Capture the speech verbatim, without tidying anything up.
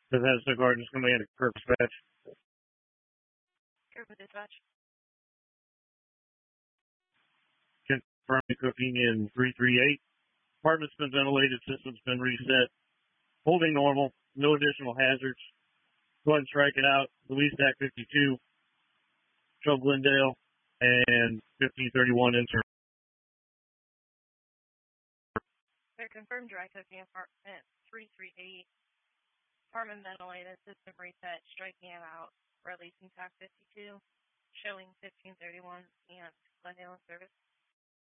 Bethesda Gardens Command at Kirk Dispatch. Kirk Dispatch. Confirming cooking in three three eight. Apartment's been ventilated, system's been reset. Holding normal, no additional hazards. Go ahead and strike it out. Louise D A C fifty-two, Joe Glendale, and fifteen thirty-one intern. They're confirmed dry cooking apartment three three eight. Apartment ventilated, system reset, striking it out, releasing T A C fifty-two, showing fifteen thirty-one, and Glendale in service.